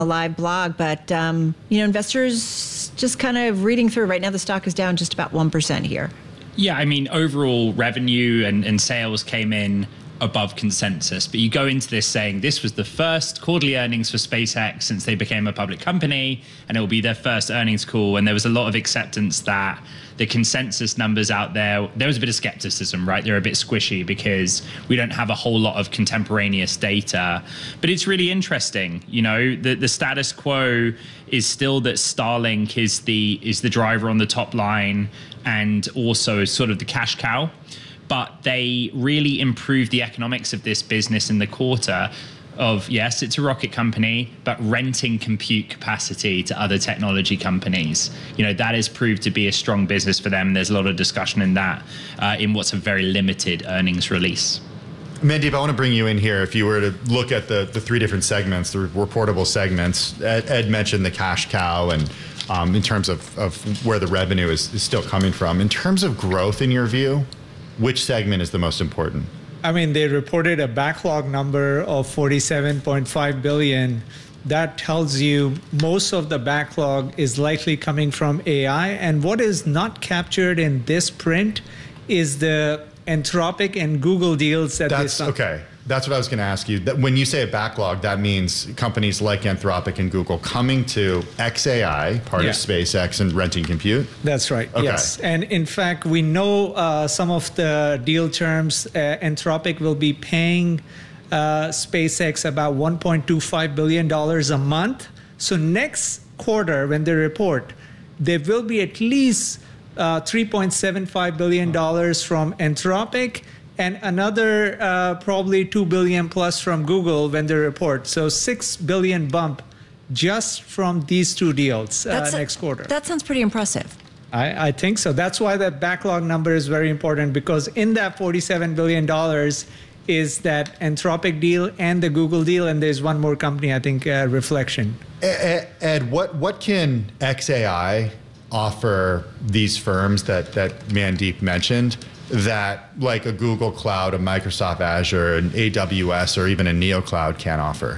live blog, but investors just kind of reading through. Right now, the stock is down just about 1% here. Yeah, I mean, overall revenue and sales came in above consensus, but you go into this saying this was the first quarterly earnings for SpaceX since they became a public company, and it will be their first earnings call. And there was a lot of acceptance that the consensus numbers out there was a bit of skepticism, right? They're a bit squishy because we don't have a whole lot of contemporaneous data. But it's really interesting, the status quo is still that Starlink is the driver on the top line and also sort of the cash cow. But they really improved the economics of this business in the quarter of, yes, it's a rocket company, but renting compute capacity to other technology companies. That has proved to be a strong business for them. There's a lot of discussion in that in what's a very limited earnings release. Mandeep, I want to bring you in here. If you were to look at the three different segments, the reportable segments, Ed mentioned the cash cow and in terms of where the revenue is still coming from. In terms of growth, in your view, which segment is the most important? I mean, they reported a backlog number of $47.5 billion. That tells you most of the backlog is likely coming from AI. And what is not captured in this print is the Anthropic and Google deals that they signed. Okay. That's what I was going to ask you. When you say a backlog, that means companies like Anthropic and Google coming to xAI, part of SpaceX, and renting compute? That's right, okay. Yes. And in fact, we know some of the deal terms. Anthropic will be paying SpaceX about $1.25 billion a month. So next quarter, when they report, there will be at least $3.75 billion from Anthropic, and another probably $2 billion plus from Google when they report. So $6 billion bump just from these two deals next quarter. That sounds pretty impressive. I think so. That's why that backlog number is very important, because in that $47 billion is that Anthropic deal and the Google deal, and there's one more company, I think, Reflection. Ed, what can xAI offer these firms that Mandeep mentioned that like a Google Cloud, a Microsoft Azure, an AWS, or even a NeoCloud can't offer?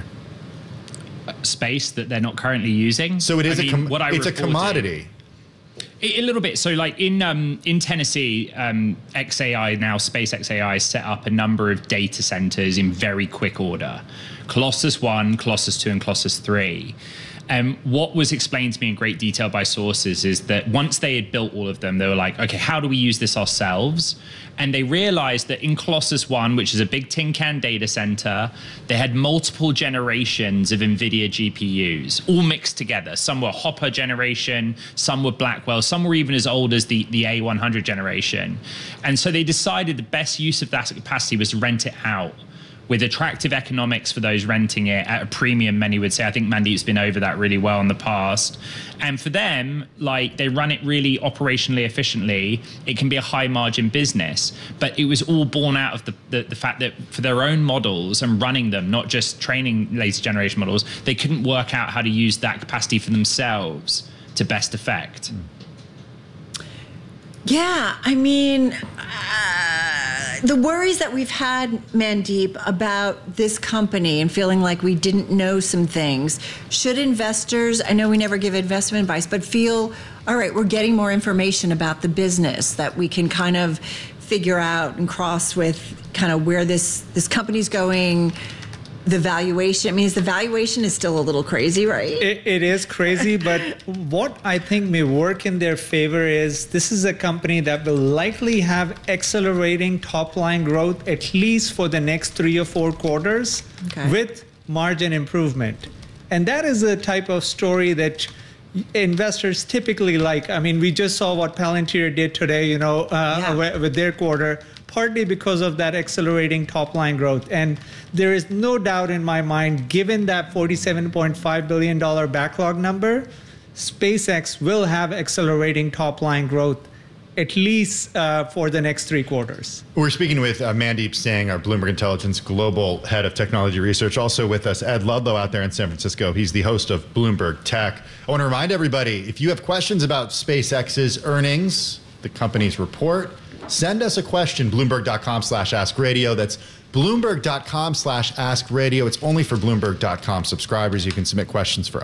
Space that they're not currently using. So it is it's a commodity. A little bit. So like in Tennessee, xAI now, SpaceXAI set up a number of data centers in very quick order. Colossus 1, Colossus 2, and Colossus 3. What was explained to me in great detail by sources is that once they had built all of them, they were like, okay, how do we use this ourselves? And they realized that in Colossus 1, which is a big tin can data center, they had multiple generations of NVIDIA GPUs all mixed together. Some were Hopper generation, some were Blackwell, some were even as old as the A100 generation. And so they decided the best use of that capacity was to rent it out, with attractive economics for those renting it at a premium, many would say. I think Mandeep's been over that really well in the past. And for them, like, they run it really operationally efficiently. It can be a high margin business, but it was all born out of the fact that for their own models and running them, not just training latest generation models, they couldn't work out how to use that capacity for themselves to best effect. Yeah, I mean, the worries that we've had, Mandeep, about this company and feeling like we didn't know some things, should investors, I know we never give investment advice, but feel, all right, we're getting more information about the business that we can kind of figure out and cross with kind of where this company's going, the valuation. I mean, the valuation is still a little crazy, right? It is crazy, but what I think may work in their favor is this is a company that will likely have accelerating top-line growth at least for the next 3 or 4 quarters, with margin improvement. And that is a type of story that investors typically like. I mean, we just saw what Palantir did today, with their quarter, partly because of that accelerating top-line growth. And there is no doubt in my mind, given that $47.5 billion backlog number, SpaceX will have accelerating top-line growth at least for the next 3 quarters. We're speaking with Mandeep Singh, our Bloomberg Intelligence Global Head of Technology Research. Also with us, Ed Ludlow out there in San Francisco. He's the host of Bloomberg Tech. I want to remind everybody, if you have questions about SpaceX's earnings, the company's report, send us a question, Bloomberg.com/AskRadio. That's Bloomberg.com/askradio. It's only for Bloomberg.com subscribers. You can submit questions for